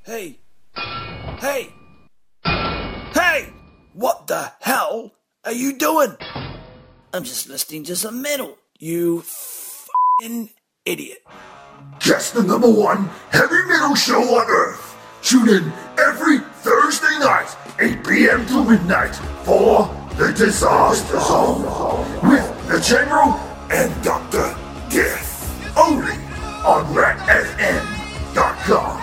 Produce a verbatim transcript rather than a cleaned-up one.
Hey! Hey! Hey! What the hell are you doing? I'm just listening to some metal. You f***ing idiot. Just the number one heavy metal show on Earth. Tune in every Thursday night, eight p.m. to midnight, for The Disaster Zone with the General and Doctor Death. Only on Rat